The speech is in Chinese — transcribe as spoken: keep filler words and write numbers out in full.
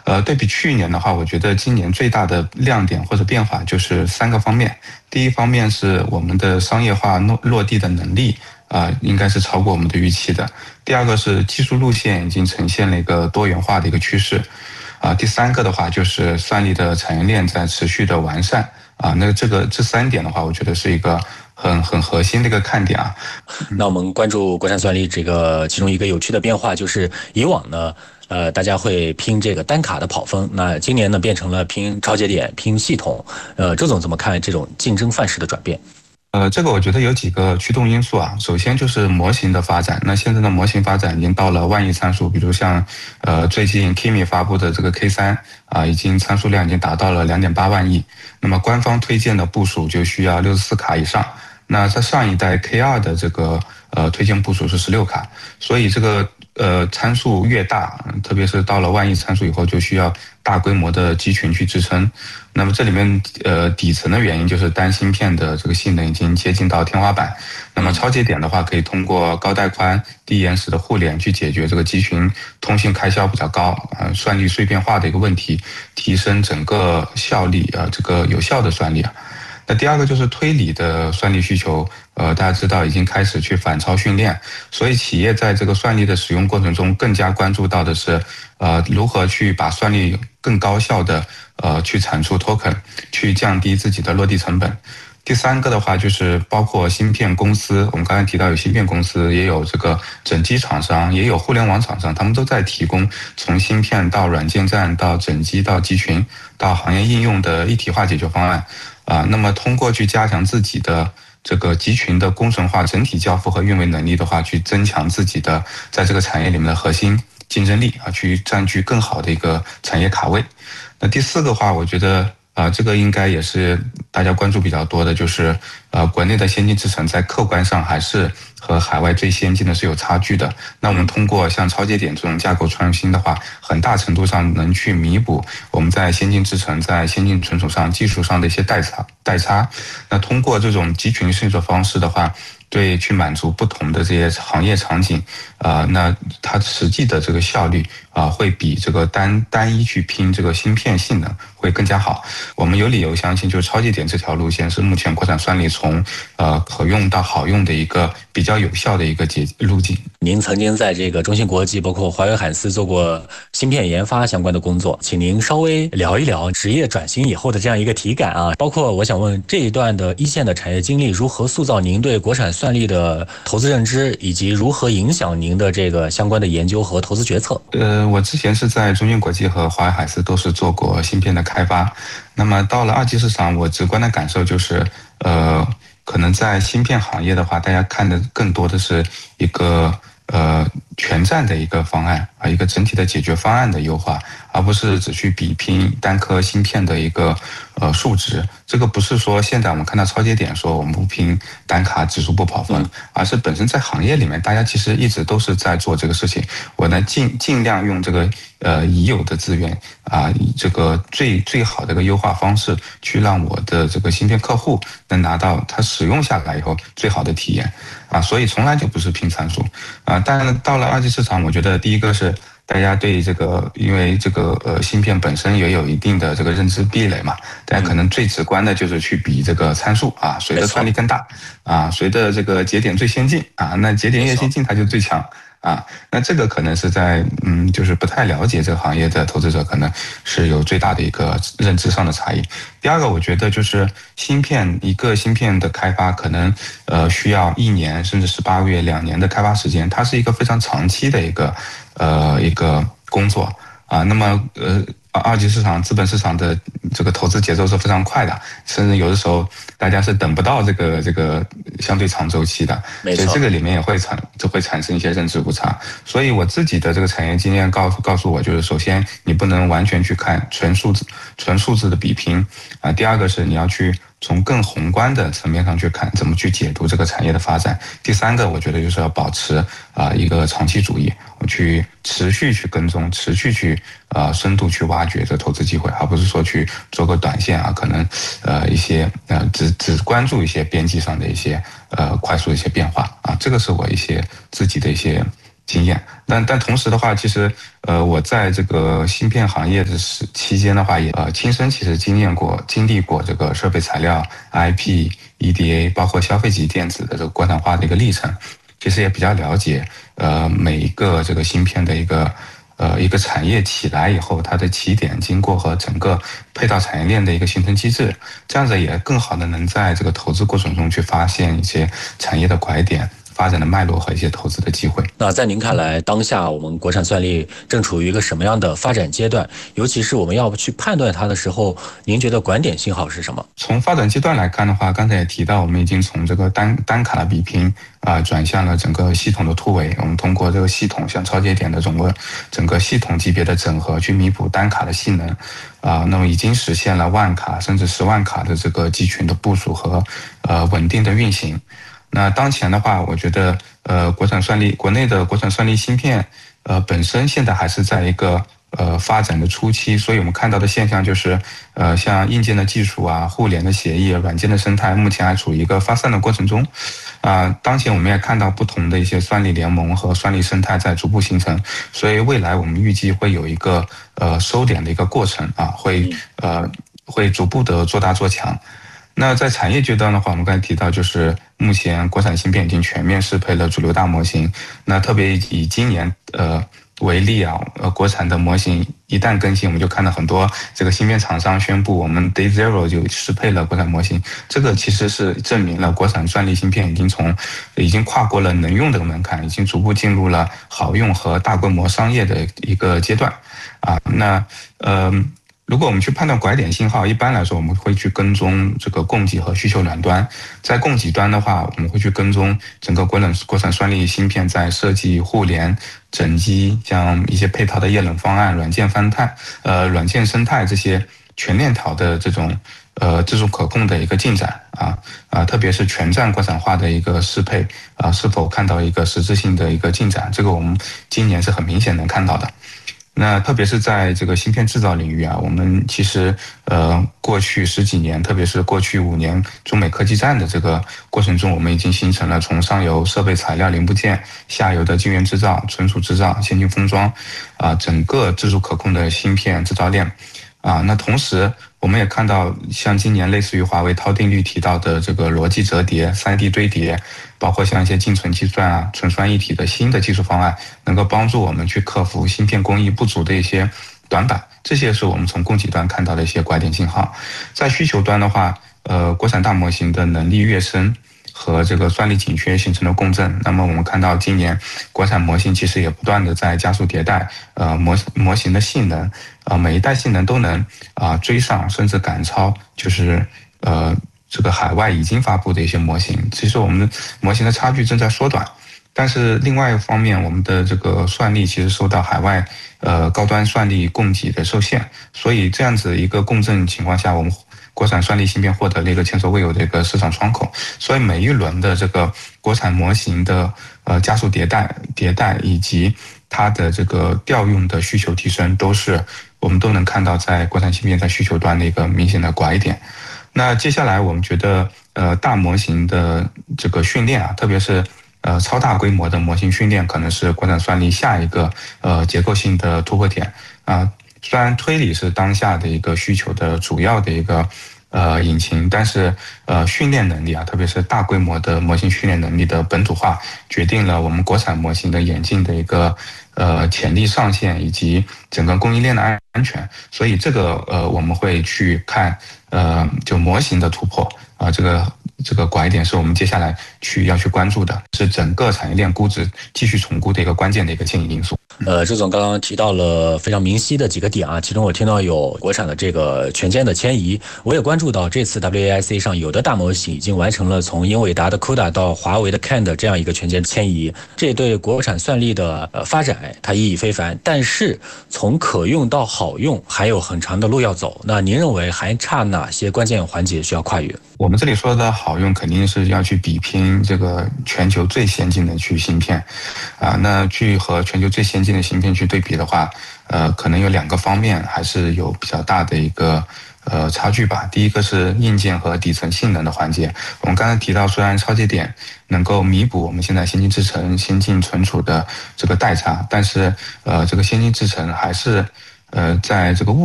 呃，对比去年的话，我觉得今年最大的亮点或者变化就是三个方面。第一方面是我们的商业化落落地的能力啊、呃，应该是超过我们的预期的。第二个是技术路线已经呈现了一个多元化的一个趋势。啊，第三个的话就是算力的产业链在持续的完善啊，那这个这三点的话，我觉得是一个很很核心的一个看点啊。 那我们关注国产算力这个其中一个有趣的变化，就是以往呢，呃，大家会拼这个单卡的跑分，那今年呢变成了拼超节点、拼系统。呃，周总怎么看这种竞争范式的转变？ 呃，这个我觉得有几个驱动因素啊。首先就是模型的发展，那现在的模型发展已经到了万亿参数，比如像呃最近 Kimi 发布的这个 K 三啊，已经参数量已经达到了两点八万亿。那么官方推荐的部署就需要六十四卡以上。那在上一代 K 二的这个呃推荐部署是十六卡，所以这个呃参数越大，特别是到了万亿参数以后，就需要大规模的集群去支撑。那么这里面呃底层的原因就是单芯片的这个性能已经接近到天花板。那么超节点的话，可以通过高带宽、低延时的互联去解决这个集群通信开销比较高啊、呃、算力碎片化的一个问题，提升整个效率啊、呃、这个有效的算力啊。那第二个就是推理的算力需求，呃，大家知道已经开始去反超训练，所以企业在这个算力的使用过程中，更加关注到的是，呃，如何去把算力更高效的呃去产出 token， 去降低自己的落地成本。第三个的话就是包括芯片公司，我们刚才提到有芯片公司，也有这个整机厂商，也有互联网厂商，他们都在提供从芯片到软件站到整机到集群到行业应用的一体化解决方案。啊，那么通过去加强自己的这个集群的工程化整体交付和运维能力的话，去增强自己的在这个产业里面的核心竞争力啊，去占据更好的一个产业卡位。那第四个话，我觉得啊，这个应该也是大家关注比较多的，就是呃，国内的先进制程在客观上还是和海外最先进的是有差距的。那我们通过像超节点这种架构创新的话，很大程度上能去弥补我们在先进制程、在先进存储上技术上的一些代差代差。那通过这种集群式的方式的话，对，去满足不同的这些行业场景，啊、呃，那它实际的这个效率啊、呃，会比这个单单一去拼这个芯片性能会更加好。我们有理由相信，就是超节点这条路线是目前国产算力从呃可用到好用的一个比较有效的一个捷路径。 您曾经在这个中芯国际，包括华为海思做过芯片研发相关的工作，请您稍微聊一聊职业转型以后的这样一个体感啊，包括我想问这一段的一线的产业经历如何塑造您对国产算力的投资认知，以及如何影响您的这个相关的研究和投资决策。 呃，我之前是在中芯国际和华为海思都是做过芯片的开发，那么到了二级市场，我直观的感受就是，呃，可能在芯片行业的话，大家看的更多的是一个呃全站的一个方案啊，一个整体的解决方案的优化，而不是只去比拼单颗芯片的一个呃数值。这个不是说现在我们看到超节点说我们不拼单卡指数不跑分，而是本身在行业里面大家其实一直都是在做这个事情。我呢尽尽量用这个呃已有的资源啊，以这个最最好的一个优化方式，去让我的这个芯片客户能拿到他使用下来以后最好的体验啊，所以从来就不是拼参数啊。但是到了二级市场，我觉得第一个是大家对这个，因为这个呃芯片本身也有一定的这个认知壁垒嘛，大家可能最直观的就是去比这个参数啊，谁的算力更大啊，谁的这个节点最先进啊，那节点越先进它就最强。啊，那这个可能是在嗯，就是不太了解这个行业的投资者，可能是有最大的一个认知上的差异。第二个，我觉得就是芯片一个芯片的开发，可能呃需要一年甚至十八个月、两年的开发时间，它是一个非常长期的一个呃一个工作啊。那么呃。二级市场、资本市场的这个投资节奏是非常快的，甚至有的时候大家是等不到这个这个相对长周期的，所以这个里面也会产就会产生一些认知误差。所以我自己的这个产业经验告诉告诉我，就是首先你不能完全去看纯数字、纯数字的比拼啊。第二个是你要去从更宏观的层面上去看，怎么去解读这个产业的发展。第三个，我觉得就是要保持啊一个长期主义，去持续去跟踪，持续去呃深度去挖掘这投资机会，而不是说去做个短线啊，可能呃一些呃只只关注一些边际上的一些呃快速的一些变化啊，这个是我一些自己的一些经验。但但同时的话，其实呃我在这个芯片行业的时期间的话，也呃亲身其实经验过、经历过这个设备材料、I P、E D A， 包括消费级电子的这个国产化的一个历程，其实也比较了解呃每一个这个芯片的一个。呃，一个产业起来以后，它的起点、经过和整个配套产业链的一个形成机制，这样子也更好的能在这个投资过程中去发现一些产业的拐点、发展的脉络和一些投资的机会。 那在您看来，当下我们国产算力正处于一个什么样的发展阶段？尤其是我们要去判断它的时候，您觉得拐点信号是什么？ 从发展阶段来看的话，刚才也提到，我们已经从这个单单卡的比拼啊、呃，转向了整个系统的突围。我们通过这个系统，像超节点的整个整个系统级别的整合，去弥补单卡的性能啊、呃，那么已经实现了万卡甚至十万卡的这个集群的部署和呃稳定的运行。那当前的话，我觉得呃，国产算力国内的国产算力芯片呃本身现在还是在一个呃发展的初期，所以我们看到的现象就是呃像硬件的技术啊、互联的协议、软件的生态，目前还处于一个发散的过程中。啊、呃，当前我们也看到不同的一些算力联盟和算力生态在逐步形成，所以未来我们预计会有一个呃收敛的一个过程啊，会呃会逐步的做大做强。那在产业阶段的话，我们刚才提到，就是目前国产芯片已经全面适配了主流大模型。那特别以今年呃为例啊，呃，国产的模型一旦更新，我们就看到很多这个芯片厂商宣布，我们 Day Zero 就适配了国产模型。这个其实是证明了国产算力芯片已经从已经跨过了能用的门槛，已经逐步进入了好用和大规模商业的一个阶段啊。那呃。如果我们去判断拐点信号，一般来说我们会去跟踪这个供给和需求两端。在供给端的话，我们会去跟踪整个国产国产算力芯片在设计、互联、整机，像一些配套的液冷方案、软件生态、呃软件生态这些全链条的这种呃自主可控的一个进展啊啊，特别是全站国产化的一个适配啊，是否看到一个实质性的一个进展？这个我们今年是很明显能看到的。那特别是在这个芯片制造领域啊，我们其实呃过去十几年，特别是过去五年中美科技战的这个过程中，我们已经形成了从上游设备材料零部件、下游的晶圆制造、存储制造、先进封装啊、呃，整个自主可控的芯片制造链啊。那同时我们也看到，像今年类似于华为韬定律提到的这个逻辑折叠、三 D 堆叠，包括像一些净存计算啊、存算一体的新的技术方案，能够帮助我们去克服芯片工艺不足的一些短板。这些是我们从供给端看到的一些拐点信号。在需求端的话，呃，国产大模型的能力跃升和这个算力紧缺形成了共振。那么我们看到今年国产模型其实也不断的在加速迭代，呃，模模型的性能，呃，每一代性能都能啊、呃、追上甚至赶超，就是呃这个海外已经发布的一些模型。其实我们的模型的差距正在缩短。但是另外一方面，我们的这个算力其实受到海外呃高端算力供给的受限，所以这样子一个共振情况下，我们国产算力芯片获得了一个前所未有的一个市场窗口。所以每一轮的这个国产模型的呃加速迭代、迭代以及它的这个调用的需求提升，都是我们都能看到在国产芯片在需求端的一个明显的拐点。那接下来我们觉得呃大模型的这个训练啊，特别是呃，超大规模的模型训练可能是国产算力下一个呃结构性的突破点啊、呃。虽然推理是当下的一个需求的主要的一个呃引擎，但是呃训练能力啊，特别是大规模的模型训练能力的本土化，决定了我们国产模型的演进的一个呃潜力上限以及整个供应链的安安全。所以这个呃我们会去看呃就模型的突破啊、呃，这个。这个拐点是我们接下来去要去关注的，是整个产业链估值继续重估的一个关键的一个牵引因素。 呃，周总刚刚提到了非常明晰的几个点啊，其中我听到有国产的这个全件的迁移，我也关注到这次 W A I C 上有的大模型已经完成了从英伟达的 C U D A 到华为的 C A N 的这样一个全件迁移，这对国产算力的呃发展它意义非凡，但是从可用到好用还有很长的路要走。那您认为还差哪些关键环节需要跨越？ 我们这里说的好用，肯定是要去比拼这个全球最先进的去芯片，啊，那去和全球最先进的芯片去对比的话，呃，可能有两个方面还是有比较大的一个呃差距吧。第一个是硬件和底层性能的环节。我们刚才提到，虽然超节点能够弥补我们现在先进制程、先进存储的这个代差，但是呃这个先进制程还是呃在这个物